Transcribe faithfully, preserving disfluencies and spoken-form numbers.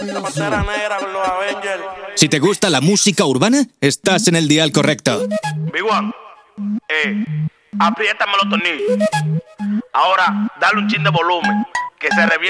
La Pantera Negra con los Avengers. Si te gusta la música urbana, estás en el dial correcto. Big One, eh, apriétame los tornillos. Ahora, dale un chin de volumen, que se reviente.